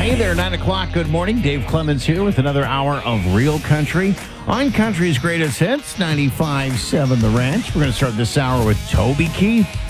Hey there, 9 o'clock. Good morning. Dave Clemens here with another hour of Real Country on Country's Greatest Hits, 95.7 The Ranch. We're going to start this hour with Toby Keith.